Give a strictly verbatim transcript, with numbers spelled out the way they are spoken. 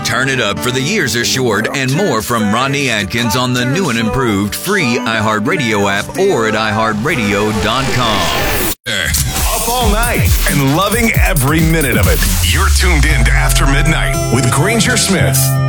Turn it up for the years are short and more from Rodney Atkins on the new and improved free iHeartRadio app or at i heart radio dot com. Up all night and loving every minute of it. You're tuned in to After Midnight with Granger Smith.